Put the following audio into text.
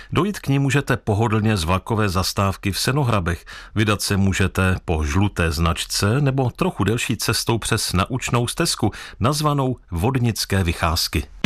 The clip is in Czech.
Dojít k ní můžete pohodlně z vlakové zastávky v Senohrabech. Vydat se můžete po žluté značce nebo trochu delší cestou přes naučnou stezku, nazvanou Vodnické vycházky.